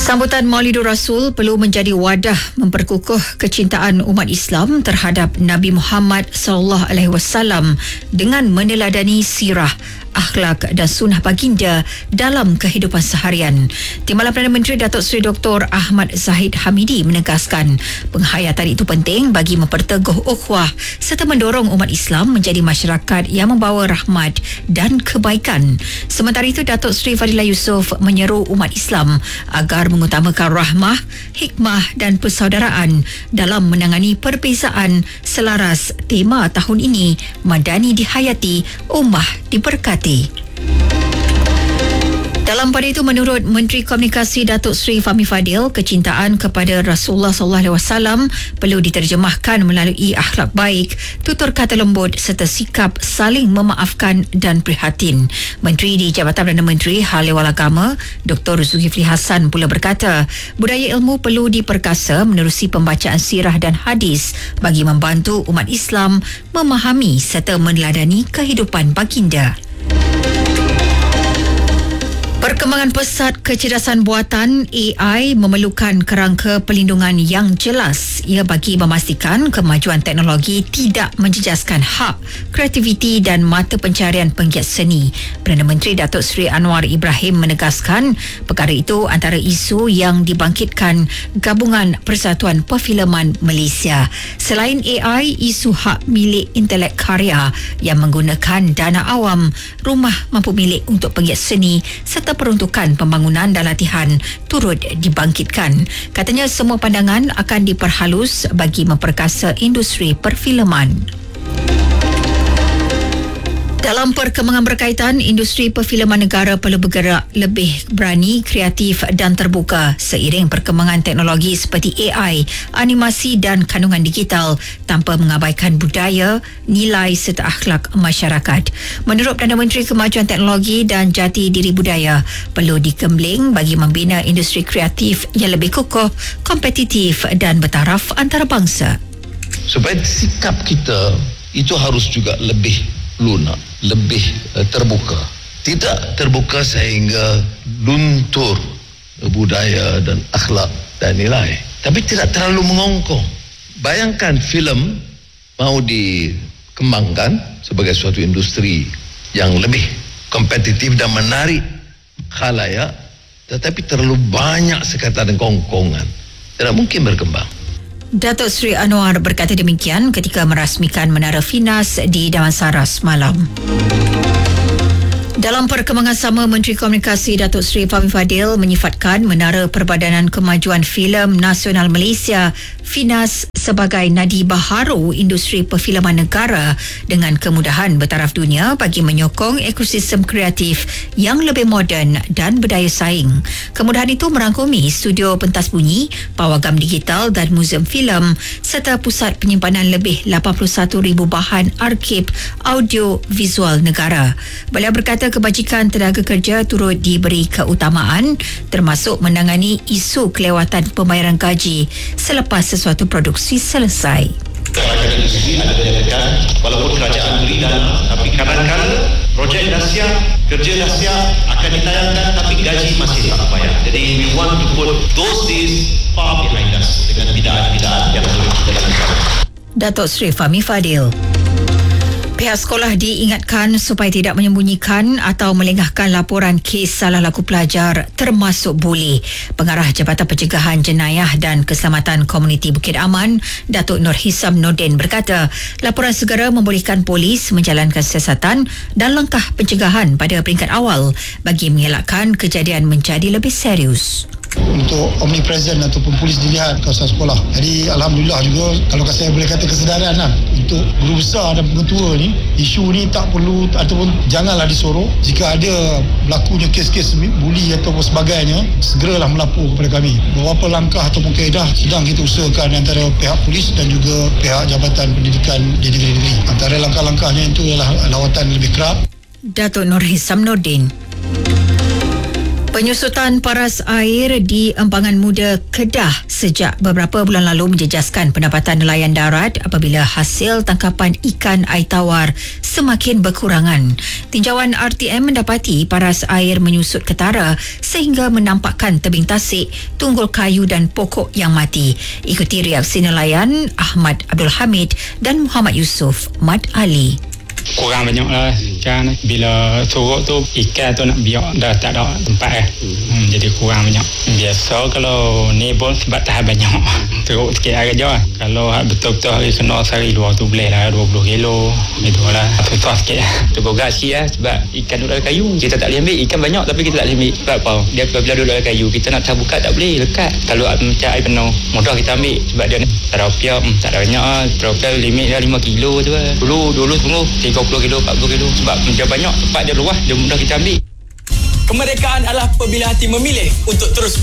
Sambutan Maulidur Rasul perlu menjadi wadah memperkukuh kecintaan umat Islam terhadap Nabi Muhammad SAW dengan meneladani sirah, akhlak dan sunnah baginda dalam kehidupan seharian. Timbalan Perdana Menteri Datuk Seri Dr. Ahmad Zahid Hamidi menegaskan penghayatan itu penting bagi memperteguh ukhuwah serta mendorong umat Islam menjadi masyarakat yang membawa rahmat dan kebaikan. Sementara itu, Datuk Seri Fadilah Yusof menyeru umat Islam agar mengutamakan rahmah, hikmah dan persaudaraan dalam menangani perbezaan selaras tema tahun ini, Madani dihayati, ummah diberkati. Dalam pada itu, menurut Menteri Komunikasi Datuk Seri Fahmi Fadil, kecintaan kepada Rasulullah SAW perlu diterjemahkan melalui akhlak baik, tutur kata lembut serta sikap saling memaafkan dan prihatin. Menteri di Jabatan Perdana Menteri Hal Ehwal Agama Dr. Zulkifli Hassan pula berkata, budaya ilmu perlu diperkasa menerusi pembacaan sirah dan hadis bagi membantu umat Islam memahami serta meneladani kehidupan baginda. Perkembangan pesat kecerdasan buatan AI memerlukan kerangka perlindungan yang jelas. Ia bagi memastikan kemajuan teknologi tidak menjejaskan hak, kreativiti dan mata pencarian penggiat seni. Perdana Menteri Datuk Seri Anwar Ibrahim menegaskan perkara itu antara isu yang dibangkitkan Gabungan Persatuan Perfilman Malaysia. Selain AI, isu hak milik intelek karya yang menggunakan dana awam, rumah mampu milik untuk penggiat seni serta peruntukan pembangunan dan latihan turut dibangkitkan. Katanya semua pandangan akan diperhalus bagi memperkasa industri perfilman. Dalam perkembangan berkaitan, industri perfilman negara perlu bergerak lebih berani, kreatif dan terbuka seiring perkembangan teknologi seperti AI, animasi dan kandungan digital tanpa mengabaikan budaya, nilai serta akhlak masyarakat. Menurut Perdana Menteri, kemajuan teknologi dan jati diri budaya perlu dikembling bagi membina industri kreatif yang lebih kukuh, kompetitif dan bertaraf antarabangsa. Supaya sikap kita itu harus juga lebih lunak, lebih terbuka. Tidak terbuka sehingga luntur budaya dan akhlak dan nilai. Tapi tidak terlalu mengongkong. Bayangkan filem mau dikembangkan sebagai suatu industri yang lebih kompetitif dan menarik khalayak, tetapi terlalu banyak sekatan kongkongan. Tidak mungkin berkembang. Datuk Seri Anwar berkata demikian ketika merasmikan Menara Finas di Damansara semalam. Dalam perkembangan sama, Menteri Komunikasi Datuk Seri Fahmi Fadil menyifatkan Menara Perbadanan Kemajuan Filem Nasional Malaysia Finas sebagai nadi baharu industri perfilman negara dengan kemudahan bertaraf dunia bagi menyokong ekosistem kreatif yang lebih moden dan berdaya saing. Kemudahan itu merangkumi studio pentas bunyi, pawagam digital dan muzium filem serta pusat penyimpanan lebih 81,000 bahan arsip audio visual negara. Beliau berkata kebajikan tenaga kerja turut diberi keutamaan termasuk menangani isu kelewatan pembayaran gaji selepas sesuatu produksi selesai. Kerajaan industri ada menyatakan walaupun kerajaan beri dana, tapi kadang-kadang projek dahsyat, kerja dahsyat akan ditayangkan tapi gaji masih tak bayar. Jadi we want to put those days far behind us dengan bidaan-bidaan yang boleh kita lakukan. Datuk Seri Fahmi Fadil. Pihak sekolah diingatkan supaya tidak menyembunyikan atau melengahkan laporan kes salah laku pelajar termasuk buli. Pengarah Jabatan Pencegahan Jenayah dan Keselamatan Komuniti Bukit Aman, Datuk Nur Hisam Nordin berkata, laporan segera membolehkan polis menjalankan siasatan dan langkah pencegahan pada peringkat awal bagi mengelakkan kejadian menjadi lebih serius. Untuk omnipresent ataupun polis dilihat kawasan sekolah. Jadi Alhamdulillah juga, kalau saya boleh kata kesedaran lah, untuk guru besar dan pengetua ni, isu ni tak perlu ataupun janganlah disorok. Jika ada berlakunya kes-kes buli ataupun sebagainya, segeralah melapor kepada kami. Beberapa langkah ataupun kaedah sedang kita usahakan antara pihak polis dan juga pihak Jabatan Pendidikan di negeri-negeri. Antara langkah-langkahnya itu ialah lawatan lebih kerap. Datuk Nur Hisam Nordin. Penyusutan paras air di Empangan Muda Kedah sejak beberapa bulan lalu menjejaskan pendapatan nelayan darat apabila hasil tangkapan ikan air tawar semakin berkurangan. Tinjauan RTM mendapati paras air menyusut ketara sehingga menampakkan tebing tasik, tunggul kayu dan pokok yang mati. Ikuti reaksi nelayan Ahmad Abdul Hamid dan Muhammad Yusof Mat Ali. Kurang banyak lah kan, bila surut tu ikan tu nak biak dah tak ada tempat jadi kurang banyak. Biasa kalau ni pun sebab tahan banyak teruk sikit hari je lah. Kalau betul-betul hari kena sehari dua tu boleh lah 20 kilo itulah susah sikit lah. Tergogak sikit lah sebab ikan duduk dalam kayu, kita tak boleh ambil ikan banyak tapi kita tak boleh ambil. Sebab apa? Dia bila duduk dalam kayu kita nak buka tak boleh lekat. Kalau macam air penuh mudah kita ambil sebab dia tak ada opium, tak ada banyak lah. Opium limit dah 5 kilo tu lah. Dulu semua 30 kilo, 40 kilo sebab dia banyak, tempat dia luas, dia mudah kita ambil. Kemerdekaan adalah apabila hati memilih untuk terus